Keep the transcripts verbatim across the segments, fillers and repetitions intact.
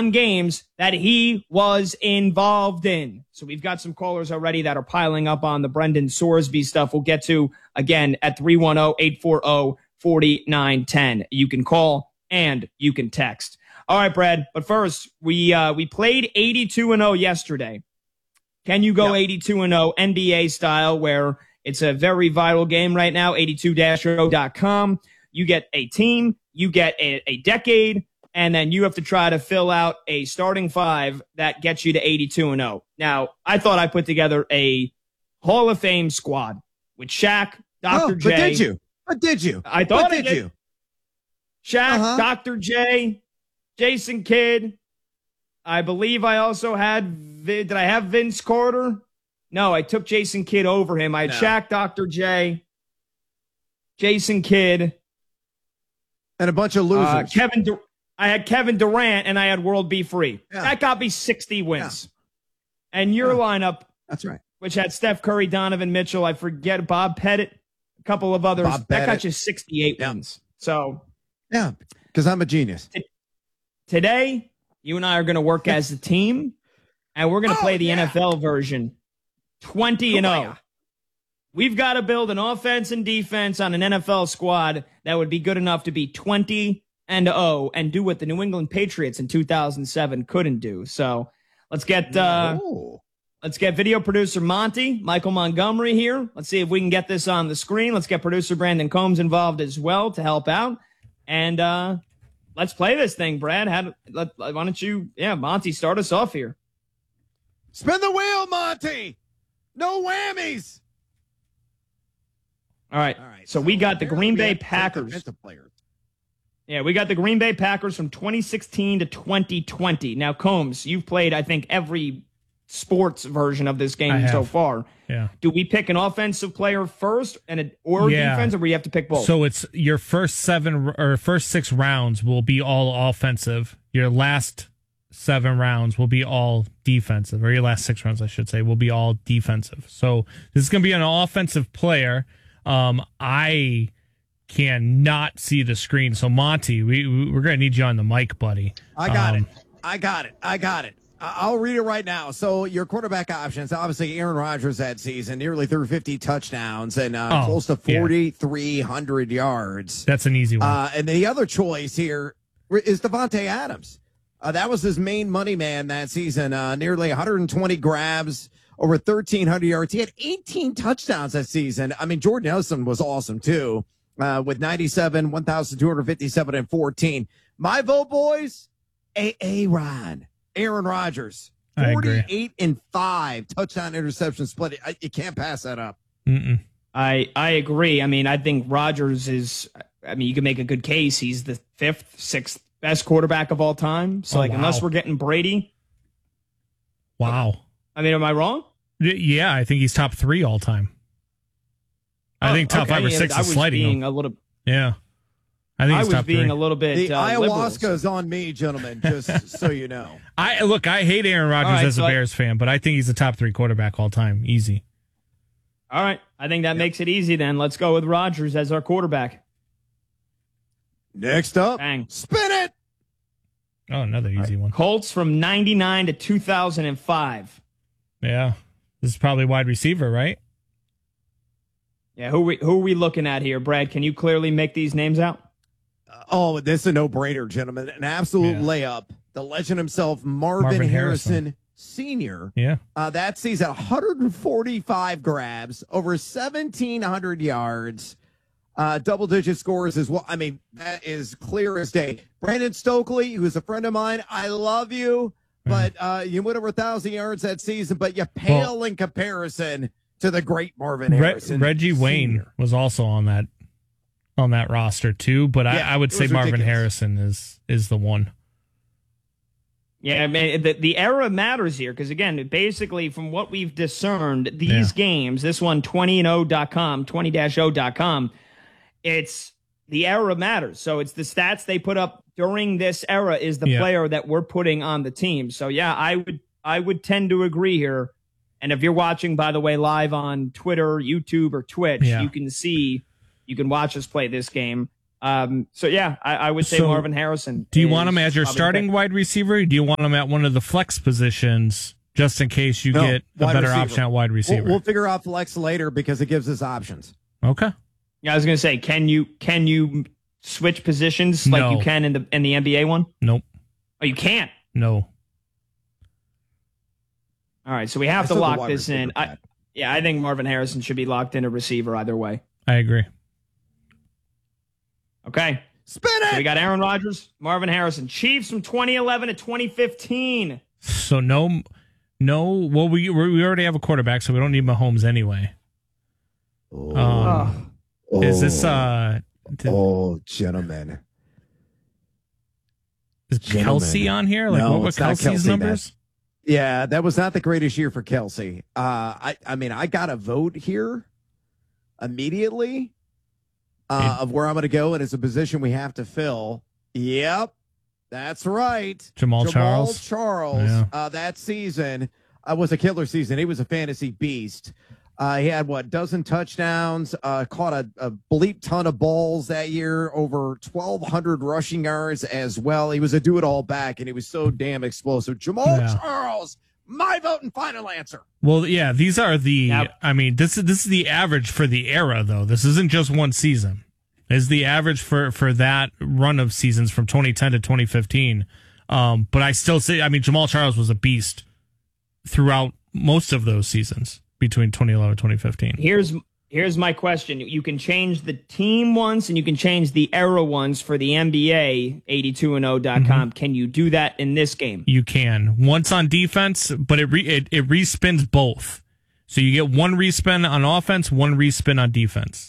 eighty-one games that he was involved in. So we've got some callers already that are piling up on the Brendan Sorsby stuff. We'll get to again at three one zero, eight four zero, four nine one zero. You can call and you can text. All right, Brad. But first, we uh, we played eighty-two and oh yesterday. Can you go eighty-two and oh N B A style, where it's a very viral game right now, eighty-two dash oh dot com. You get a team, you get a, a decade, and then you have to try to fill out a starting five that gets you to eighty-two and oh. Now, I thought I put together a Hall of Fame squad with Shaq, Doctor Oh, J. but did you? But did you? I thought but I did, did. you? Shaq, Uh-huh. Doctor J, Jason Kidd. I believe I also had, did I have Vince Carter? No, I took Jason Kidd over him. I had No. Shaq, Doctor J, Jason Kidd, And a bunch of losers. uh, Kevin. Dur- I had Kevin Durant, and I had World Be Free. Yeah. That got me sixty wins. And your Yeah. lineup, That's right. which had Steph Curry, Donovan Mitchell, I forget, Bob Pettit, a couple of others, Bob that got Pettit. you sixty-eight Yeah. wins. So Yeah, because I'm a genius. today, you and I are going to work as a team, and we're going to Oh, play the yeah. N F L version, twenty and Oh, oh. yeah. We've got to build an offense and defense on an N F L squad that would be good enough to be twenty and oh and do what the New England Patriots in two thousand seven couldn't do. So let's get uh, Oh. let's get video producer Monty, Michael Montgomery here. Let's see if we can get this on the screen. Let's get producer Brandon Combs involved as well to help out. And uh, let's play this thing, Brad. How, let, why don't you, yeah, Monty, start us off here. Spin the wheel, Monty. No whammies. All right. All right. So, we got the here Green we Bay have Packers. defensive players. Yeah, we got the Green Bay Packers from twenty sixteen to twenty twenty. Now, Combs, you've played, I think, every sports version of this I game have. so far. Yeah. Do we pick an offensive player first and a, or Yeah. defense, or we have to pick both? So it's your first seven or first six rounds will be all offensive. Your last seven rounds will be all defensive, or your last six rounds, I should say, will be all defensive. So this is going to be an offensive player. Um, I cannot see the screen. So Monty, we we're going to need you on the mic, buddy. I got Um, it. I got it. I got it. I- I'll read it right now. So your quarterback options, obviously Aaron Rodgers that season, nearly three hundred fifty touchdowns and uh, Oh, close to yeah. forty-three hundred yards. That's an easy one. Uh, and the other choice here is Devontae Adams. Uh, that was his main money man that season. Uh, nearly one hundred twenty grabs, over thirteen hundred yards. He had eighteen touchdowns that season. I mean, Jordan Nelson was awesome too, uh, with ninety-seven, one thousand two hundred fifty-seven, and fourteen. My vote, boys, A. A. Ron, Aaron Rodgers, I agree. forty-eight and five touchdown interception split. I, you can't pass that up. Mm-mm. I I agree. I mean, I think Rodgers is. I mean, you can make a good case. He's the fifth, sixth best quarterback of all time. So, Oh, like, wow. unless we're getting Brady, Wow. I mean, am I wrong? Y- Yeah, I think he's top three all time. I Oh, think top okay, five or yeah, six I is was sliding being him. a little. Yeah. I think I he's was top being three. a little bit. The uh, ayahuasca liberal. is on me, gentlemen, just so you know. I look, I hate Aaron Rodgers All right, as a so I- Bears fan, but I think he's the top three quarterback all time. Easy. All right, I think that makes it easy. Then let's go with Rodgers as our quarterback. Next up, Bang. spin it. Oh, another easy one. Colts from ninety-nine to two thousand five. Yeah. This is probably wide receiver, right? Yeah, who we who are we looking at here, Brad? Can you clearly make these names out? Oh, this is a no-brainer, gentlemen. An absolute Yeah. layup. The legend himself, Marvin, Marvin Harrison, Harrison. Senior. Yeah. Uh, that season, one hundred forty-five grabs, over seventeen hundred yards, uh, double-digit scores as well. I mean, that is clear as day. Brandon Stokely, who is a friend of mine, I love you, but uh, you went over one thousand yards that season, but you pale Well- in comparison to the great Marvin Re- Harrison. Reggie Wayne Senior. was also on that on that roster too, but Yeah, I, I would it say was Marvin ridiculous. Harrison is is the one. Yeah, I mean, the, the era matters here because, again, basically from what we've discerned, these Yeah. games, this one, twenty and oh dot com, twenty dash oh dot com, it's the era matters. So it's the stats they put up during this era is the Yeah. player that we're putting on the team. So, yeah, I would I would tend to agree here. And if you're watching, by the way, live on Twitter, YouTube, or Twitch, Yeah. you can see, you can watch us play this game. Um, so yeah, I, I would say So, Marvin Harrison. Do you want him is as your probably the starting pick. wide receiver? Or do you want him at one of the flex positions just in case you No, get a wide better receiver. option at wide receiver? We'll, we'll figure out flex later because it gives us options. Okay. Yeah, I was gonna say, can you can you switch positions like No. you can in the in the N B A one? Nope. Oh, you can't. No. All right, so we have I to said the lock wide this in. receiver, I, Pat. yeah, I think Marvin Harrison should be locked in a receiver either way. I agree. Okay. Spin it. So we got Aaron Rodgers, Marvin Harrison, Chiefs from twenty eleven to twenty fifteen. So no, no. Well, we we already have a quarterback, so we don't need Mahomes anyway. Oh, Um, Oh, Is this uh? Did, oh, gentlemen. is gentlemen. Kelsey on here? Like No, what were it's not Kelsey's Kelsey, numbers? Yeah, that was not the greatest year for Kelsey. Uh, I, I mean, I got a vote here immediately uh, It- of where I'm going to go, and it's a position we have to fill. Yep, that's right. Jamal Jamal Charles? Charles, Yeah. uh, that season uh, was a killer season. He was a fantasy beast. Uh, he had what dozen touchdowns, uh, caught a, a bleep ton of balls that year, over twelve hundred rushing yards as well. He was a do-it-all back, and he was so damn explosive. Jamal Yeah. Charles, my vote and final answer. Well, yeah, these are the. Yep. I mean, this is this is the average for the era, though. This isn't just one season. Is the average for for that run of seasons from twenty ten to twenty fifteen. Um, but I still say, I mean, Jamal Charles was a beast throughout most of those seasons between twenty eleven and twenty fifteen. Here's here's my question. You can change the team ones and you can change the era ones for the N B A eighty-two and oh dot com. Can you do that in this game? You can once on defense, but it re, it, it respins both. So you get one respin on offense, one respin on defense.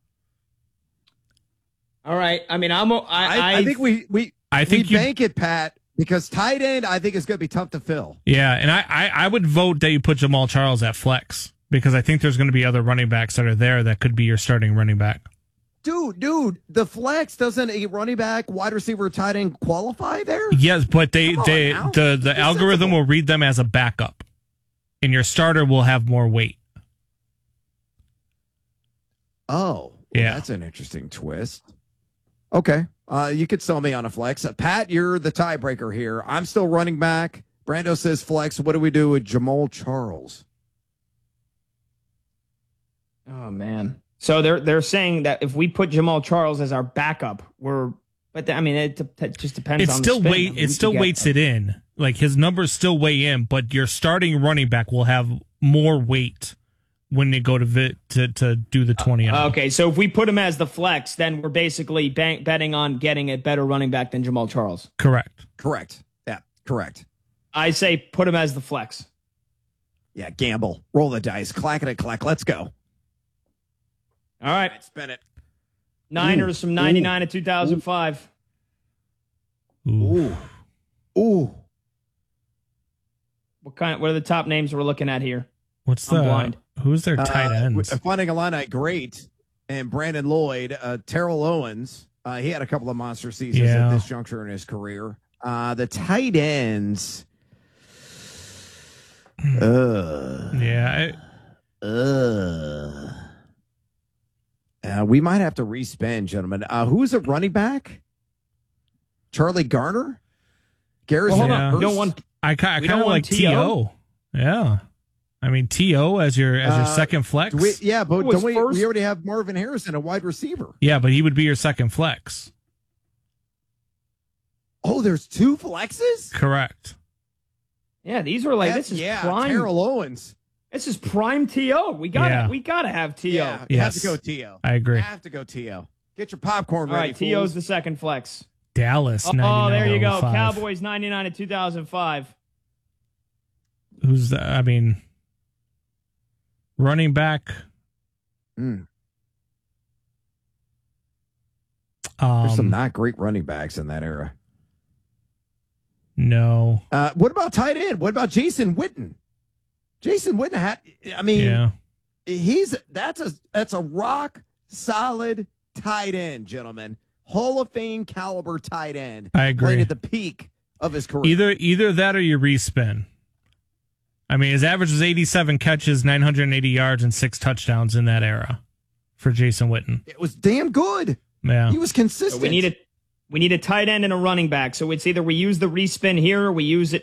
All right. I mean, I'm I, I, I, I think we we I think we you, bank it, Pat, because tight end I think is going to be tough to fill. yeah, and I, I I would vote that you put Jamal Charles at flex because I think there's going to be other running backs that are there that could be your starting running back. Dude, dude, the flex doesn't a running back, wide receiver, tight end qualify there? Yes, but they Come on they now. the the Be algorithm sensible. will read them as a backup, and your starter will have more weight. Oh, well, Yeah. that's an interesting twist. Okay, uh, you could sell me on a flex. Uh, Pat, you're the tiebreaker here. I'm still running back. Brando says flex. What do we do with Jamal Charles? oh man. So they're they're saying that if we put Jamal Charles as our backup, we're but I mean it, it just depends It on still the spin. weight I mean, it we still could get- weights it in. Like his numbers still weigh in, but your starting running back will have more weight when they go to vi- to to do the twenty. and oh. Okay, so if we put him as the flex, then we're basically bank, betting on getting a better running back than Jamal Charles. Correct. Correct. Yeah, correct. I say put him as the flex. Yeah, gamble. Roll the dice. Clack it, clack. Let's go. All right, Spin it. Niners from ninety-nine to two thousand five. Ooh. Ooh. Ooh. What kind? What are the top names we're looking at here? What's I'm the blind. who's their tight Uh, ends? Finding Illini, great. And Brandon Lloyd, uh, Terrell Owens. Uh, he had a couple of monster seasons Yeah. at this juncture in his career. Uh, the tight ends. Uh, yeah, I, uh, uh, we might have to respend, gentlemen. Uh, who's a running back? Charlie Garner? Garrison Well, hold Yeah. on. You don't Hurst? want I, ki- I We kind don't of like want T T O? O. Yeah, I mean T O as your as your Uh, second flex. Do we, yeah, but Who was don't we, first? we already have Marvin Harrison, a wide receiver. yeah, but he would be your second flex. Oh, there's two flexes? Correct. Yeah, these were like That- this is yeah, prime. Terrell Owens. This is prime T O. We gotta Yeah. we gotta have T O. Yeah, you have Yes. to go T O. I agree. You have to go T O. Get your popcorn All ready. right, T O's fools. the second flex. Dallas. Oh, there you go. ninety-nine oh five. Cowboys ninety-nine to two thousand five. Who's the, I mean, running back. Mm, Um, there's some not great running backs in that era. no. Uh, what about tight end? What about Jason Witten? Jason Witten had. I mean, Yeah. he's that's a that's a rock solid tight end, gentlemen. Hall of Fame caliber tight end. I agree. Playing at the peak of his career. Either either that or you respin. I mean, his average was eighty-seven catches, nine hundred eighty yards, and six touchdowns in that era for Jason Witten. It was damn good. Yeah. He was consistent. So we need a we need a tight end and a running back. So it's either we use the respin here or we use it